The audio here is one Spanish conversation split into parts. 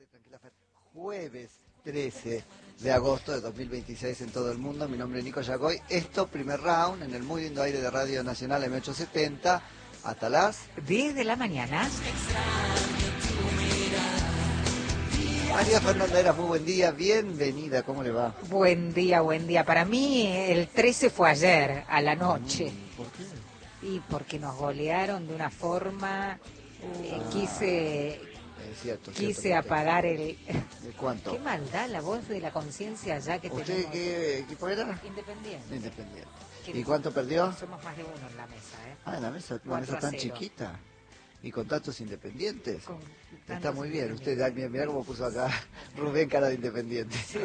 Tranquila, Fer. Jueves 13 de agosto de 2026 en todo el mundo. Mi nombre es Nico Yagoy. Esto, primer round, en el muy lindo aire de Radio Nacional M870, hasta las 10 de la mañana. María Fernanda Eras, muy buen día, bienvenida, ¿cómo le va? Buen día, buen día. Para mí el 13 fue ayer, a la noche. ¿Por qué? Y porque nos golearon de una forma, quise Cierto, apagar el... ¿De cuánto? Qué maldad la voz de la conciencia ya que ¿Usted tenemos. qué equipo era? Independiente. Independiente. Que ¿Y cuánto perdió? Somos más de uno en la mesa, ¿eh? Ah, en la mesa, una mesa 4-0. tan chiquita. Y con tantos independientes. Con Está tantos muy bien. Usted, independientes. mirá cómo puso acá Rubén cara de independiente. Sí.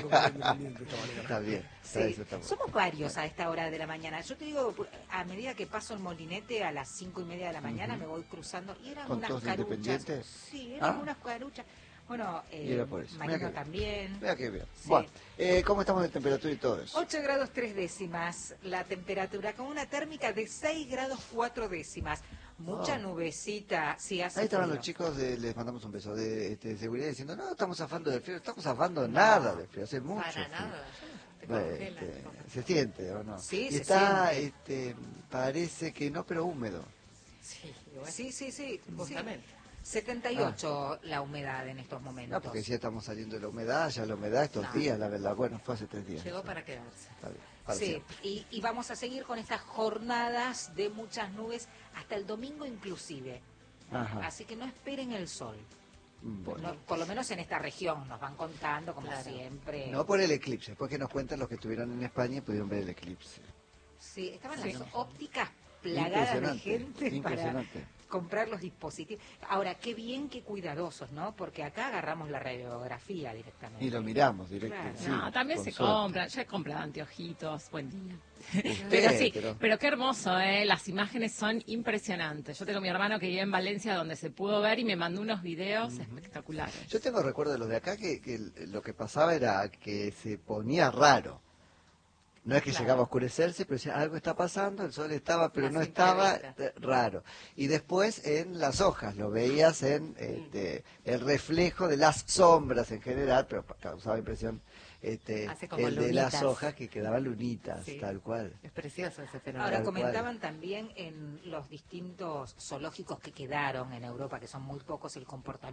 Está bien. Sí, Eso está bueno. somos varios a esta hora de la mañana. Yo te digo, a medida que paso el molinete a las 5:30 de la mañana me voy cruzando y eran ¿Con unas todos caruchas. independientes? Sí, eran Ah. unas caruchas. Bueno, Y era por eso. Marino también. Vea que bien. Sí. Bueno, ¿cómo estamos de temperatura y todo eso? 8 grados 3 décimas la temperatura, con una térmica de 6 grados 4 décimas. Mucha Oh. nubecita, sí hace Ahí estaban frío. los chicos, les mandamos un beso de seguridad diciendo, no, estamos zafando del frío, estamos zafando nada del frío, hace mucho Para frío. nada. Te Bueno, congela. se siente, ¿o no? Sí, Y se está, siente. parece que no, pero húmedo. Sí, bueno, Sí. justamente. 78 la humedad en estos momentos. No, porque si estamos saliendo de la humedad, ya la humedad estos No. días, la verdad, bueno, fue hace 3 días. Llegó eso. para quedarse. Está bien, para Sí, siempre. y vamos a seguir con estas jornadas de muchas nubes hasta el domingo inclusive. Ajá. Así que no esperen el sol. Bueno. No, por lo menos en esta región nos van contando, como Claro. siempre. No por el eclipse, después que nos cuentan los que estuvieron en España y pudieron ver el eclipse. Sí, estaban Sí. las ópticas plagadas de gente para Impresionante. comprar los dispositivos. Ahora, qué bien, qué cuidadosos, ¿no? Porque acá agarramos la radiografía directamente. Y lo miramos directo. Claro. sí, No, también con se suerte. compran, yo he comprado anteojitos, buen día. Usted, Pero sí, pero qué hermoso, las imágenes son impresionantes. Yo tengo a mi hermano que vive en Valencia donde se pudo ver y me mandó unos videos espectaculares. Yo tengo recuerdo de los de acá que lo que pasaba era que se ponía raro. No es que Claro. llegaba a oscurecerse, pero decía, algo está pasando, el sol estaba, pero Más no estaba, imprevista. raro. Y después en las hojas, lo veías en el reflejo de las sombras en general, pero causaba impresión Hace como el de las lunitas. hojas que quedaban lunitas, Sí. tal cual. Es precioso ese fenómeno. Ahora Tal cual. comentaban también en los distintos zoológicos que quedaron en Europa, que son muy pocos, el comportamiento